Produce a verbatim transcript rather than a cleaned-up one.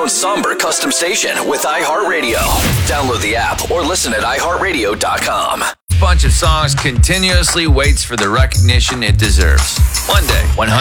own somber custom station with iHeartRadio. Download the app or listen at i heart radio dot com. Bunch of songs continuously waits for the recognition it deserves. One day, one hundred